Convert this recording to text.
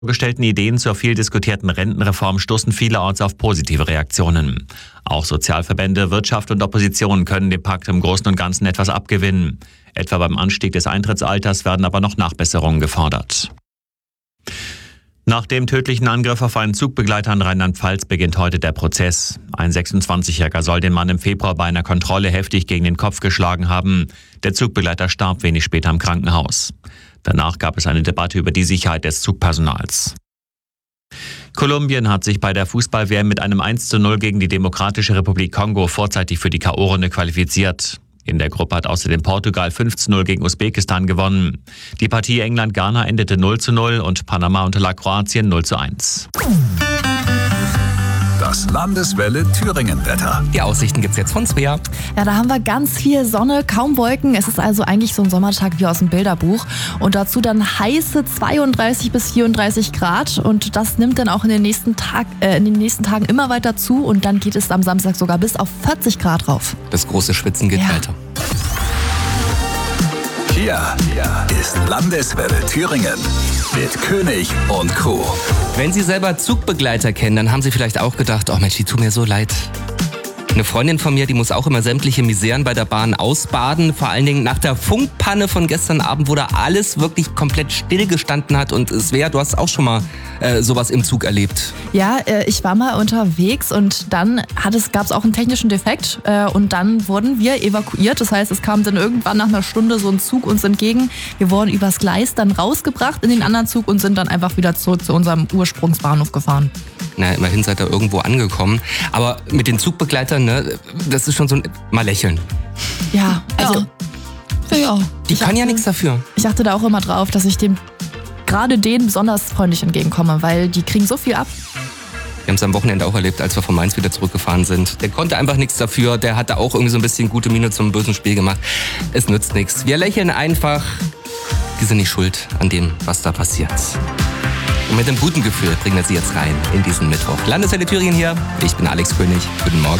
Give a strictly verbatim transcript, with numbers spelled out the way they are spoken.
gestellten Ideen zur viel diskutierten Rentenreform stoßen vielerorts auf positive Reaktionen. Auch Sozialverbände, Wirtschaft und Opposition können dem Pakt im Großen und Ganzen etwas abgewinnen. Etwa beim Anstieg des Eintrittsalters werden aber noch Nachbesserungen gefordert. Nach dem tödlichen Angriff auf einen Zugbegleiter in Rheinland-Pfalz beginnt heute der Prozess. Ein sechsundzwanzigjähriger soll den Mann im Februar bei einer Kontrolle heftig gegen den Kopf geschlagen haben. Der Zugbegleiter starb wenig später im Krankenhaus. Danach gab es eine Debatte über die Sicherheit des Zugpersonals. Kolumbien hat sich bei der Fußball-W M mit einem eins zu null gegen die Demokratische Republik Kongo vorzeitig für die K O-Runde qualifiziert. In der Gruppe hat außerdem Portugal fünf zu null gegen Usbekistan gewonnen. Die Partie England-Ghana endete null zu null und Panama unterlag Kroatien null zu eins. Das Landeswelle Thüringen-Wetter. Die Aussichten gibt's jetzt von Svea. Ja, da haben wir ganz viel Sonne, kaum Wolken. Es ist also eigentlich so ein Sommertag wie aus dem Bilderbuch. Und dazu dann heiße zweiunddreißig bis vierunddreißig Grad. Und das nimmt dann auch in den nächsten, Tag, äh, in den nächsten Tagen immer weiter zu. Und dann geht es am Samstag sogar bis auf vierzig Grad rauf. Das große Schwitzen geht Ja. weiter. Hier ist Landeswelle Thüringen mit König und Crew. Wenn Sie selber Zugbegleiter kennen, dann haben Sie vielleicht auch gedacht, oh Mensch, die tun mir so leid. Eine Freundin von mir, die muss auch immer sämtliche Miseren bei der Bahn ausbaden. Vor allen Dingen nach der Funkpanne von gestern Abend, wo da alles wirklich komplett stillgestanden hat. Und Svea, du hast auch schon mal äh, sowas im Zug erlebt. Ja, äh, ich war mal unterwegs und dann hat es, gab es auch einen technischen Defekt äh, und dann wurden wir evakuiert. Das heißt, es kam dann irgendwann nach einer Stunde so ein Zug uns entgegen. Wir wurden übers Gleis dann rausgebracht in den anderen Zug und sind dann einfach wieder zurück zu unserem Ursprungsbahnhof gefahren. Na, immerhin seid ihr irgendwo angekommen. Aber mit den Zugbegleitern, ne, das ist schon so ein... Mal lächeln. Ja, also... Ja, ja. Die Ich kann ja achte- nichts dafür. Ich achte da auch immer drauf, dass ich dem gerade denen besonders freundlich entgegenkomme, weil die kriegen so viel ab. Wir haben es am Wochenende auch erlebt, als wir von Mainz wieder zurückgefahren sind. Der konnte einfach nichts dafür. Der hatte auch irgendwie so ein bisschen gute Miene zum bösen Spiel gemacht. Es nützt nichts. Wir lächeln einfach. Die sind nicht schuld an dem, was da passiert. Und mit einem guten Gefühl bringen wir sie jetzt rein in diesen Mittwoch. Landeswelle Thüringen hier. Ich bin Alex König. Guten Morgen.